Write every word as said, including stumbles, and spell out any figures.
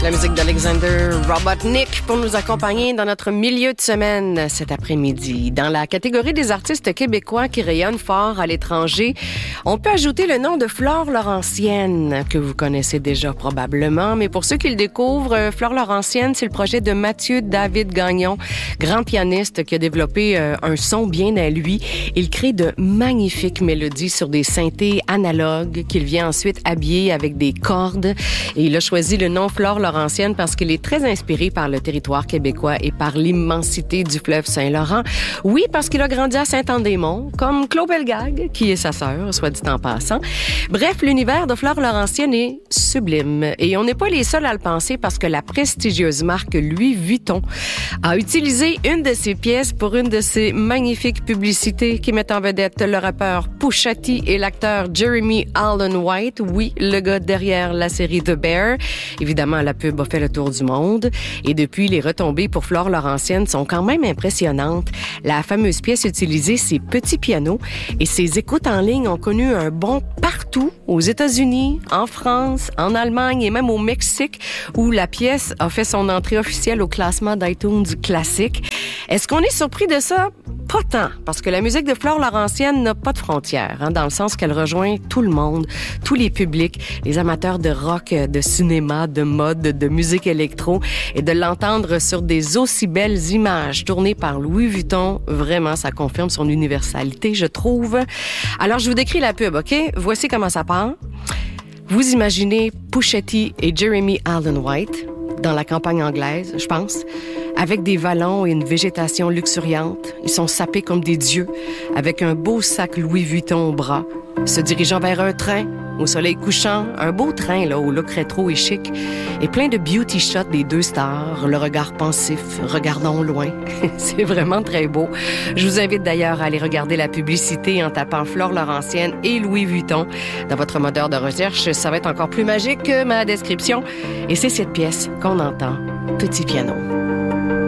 La musique d'Alexander Robotnik pour nous accompagner dans notre milieu de semaine cet après-midi. Dans la catégorie des artistes québécois qui rayonnent fort à l'étranger, on peut ajouter le nom de Flore Laurentienne, que vous connaissez déjà probablement. Mais pour ceux qui le découvrent, Flore Laurentienne, c'est le projet de Mathieu David Gagnon, grand pianiste qui a développé euh, un son bien à lui. Il crée de magnifiques mélodies sur des synthés analogues qu'il vient ensuite habiller avec des cordes. Et il a choisi le nom Flore Laurentienne parce qu'il est très inspiré par le territoire québécois et par l'immensité du fleuve Saint-Laurent. Oui, parce qu'il a grandi à Saint-Anne-des-Monts, comme Claude Bellegague, qui est sa sœur, soit dit en passant. Bref, l'univers de Flore Laurentienne est sublime. Et on n'est pas les seuls à le penser parce que la prestigieuse marque Louis Vuitton a utilisé une de ses pièces pour une de ses magnifiques publicités qui met en vedette le rappeur Pusha T et l'acteur Jeremy Allen White. Oui, le gars derrière la série The Bear. Évidemment, la pub a fait le tour du monde. Et depuis, les retombées pour Flore Laurentienne sont quand même impressionnantes. La fameuse pièce utilisait ses petits pianos et ses écoutes en ligne ont connu un bond partout, aux États-Unis, en France, en Allemagne et même au Mexique, où la pièce a fait son entrée officielle au classement d'iTunes classique. Est-ce qu'on est surpris de ça? Pas tant, parce que la musique de Flore Laurentienne n'a pas de frontières, hein, dans le sens qu'elle rejoint tout le monde, tous les publics, les amateurs de rock, de cinéma, de mode, de musique électro, et de l'entendre sur des aussi belles images tournées par Louis Vuitton, vraiment, ça confirme son universalité, je trouve. Alors, je vous décris la pub, OK? Voici comment ça part. Vous imaginez Pusha T et Jeremy Allen White dans la campagne anglaise, je pense, avec des vallons et une végétation luxuriante. Ils sont sapés comme des dieux, avec un beau sac Louis Vuitton au bras, se dirigeant vers un train au soleil couchant, un beau train là au look rétro et chic, et plein de beauty shots des deux stars, le regard pensif, regardant au loin. C'est vraiment très beau. Je vous invite d'ailleurs à aller regarder la publicité en tapant Flore Laurentienne et Louis Vuitton dans votre moteur de recherche. Ça va être encore plus magique que ma description. Et c'est cette pièce qu'on entend, Petit piano.